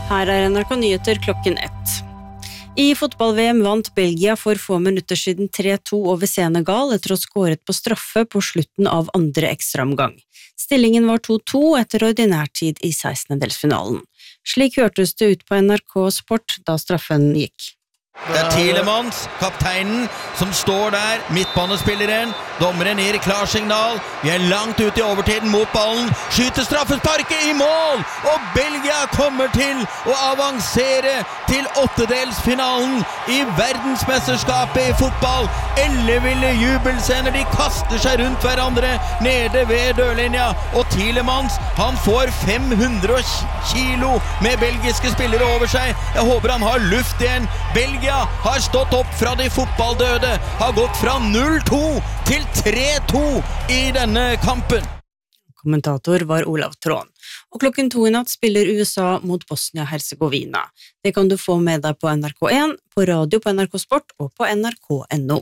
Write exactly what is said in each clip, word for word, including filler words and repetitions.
Her er N R K Nyheter klokken ett. I fotball-V M vant Belgia for få minutter siden tre to over Senegal etter å ha skåret på straffe på slutten av andre ekstraomgang. Stillingen var to to etter ordinær tid i sekstendedelsfinalen. Slik hørtes det ut på N R K Sport da straffen gikk. Det er Tielemans, kapteinen, som står der, midtbanespilleren, dommeren gir klarsignal, vi er langt ut i overtiden mot ballen, skyter straffesparket i mål, og Belgia kommer til å avansere til åttedelsfinalen i verdensmesterskapet i fotball. Elleville jubelscener, de kaster seg rundt hverandre nede ved dørlinja, og Tielemans, han får fem hundre kilo med belgiske spillere over seg. Jeg håper han har luft igjen. Belgia har stått opp fra de fotballdøde, har gått fra null to til tre to i denne kampen. Kommentator var Olav Trån. Og klokken to i natt spiller U S A mot Bosnia-Herzegovina. Det kan du få med deg på N R K en, på radio på N R K Sport og på N R K punktum N O.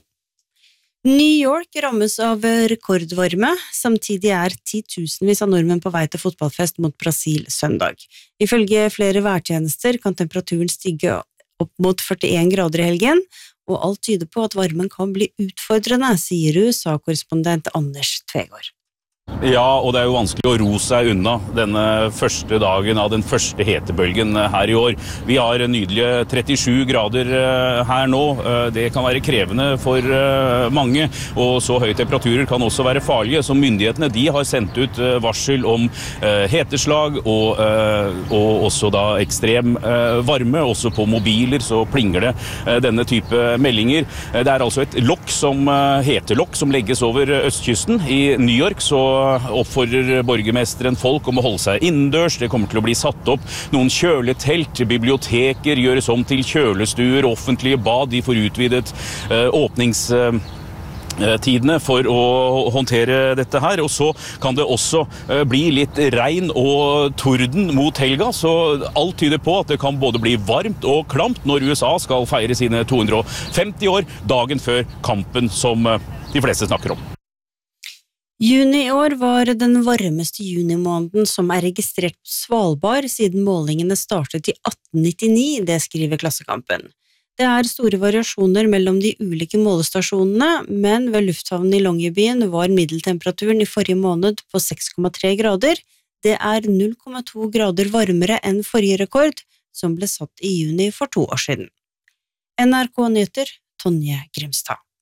New York rammes av rekordvarme, samtidig er titusenvis av nordmenn på vei til fotballfest mot Brasil søndag. Ifølge flere værtjenester kan temperaturen stige opp mot førtien grader i helgen, og alt tyder på at varmen kan bli utfordrende, sier U S A-korrespondent Anders Tvegård. Ja, og det er jo vanskelig å ro seg unna denne første dagen av den første hetebølgen her i år. Vi har nydelige trettisju grader her nå. Det kan være krevende for mange, og så høye temperaturer kan også være farlige. Så myndighetene de har sendt ut varsel om heteslag og, og også da ekstrem varme. Også på mobiler så plinger det denne type meldinger. Det er altså et lokk som hetelokk som legges over østkysten i New York, så oppfordrer borgermesteren folk om å holde seg innendørs. Det kommer til å bli satt opp noen kjøletelt, biblioteker gjøres om til kjølestuer, offentlige bad, de får utvidet eh, åpnings... Eh, tidene for å håndtere dette her, og så kan det også bli litt regn og torden mot helga, så alt tyder på at det kan både bli varmt og klamt når U S A skal feire sine to hundre femti år, dagen før kampen som de fleste snakker om. Juni i år var den varmeste junimåneden som er registrert på Svalbard siden målingene startet i atten nittini, det skriver Klassekampen. Det er store variasjoner mellom de ulike målestasjonene, men ved lufthavnen i Longyearbyen var middeltemperaturen i forrige måned på seks komma tre grader. Det er null komma to grader varmere enn forrige rekord, som ble satt i juni for to år siden. N R K Nyheter, Tonje Grimstad.